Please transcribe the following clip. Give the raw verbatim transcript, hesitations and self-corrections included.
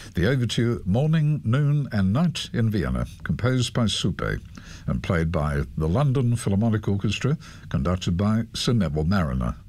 The overture Morning, Noon and Night in Vienna, composed by Supe and played by the London Philharmonic Orchestra, conducted by Sir Neville Marriner.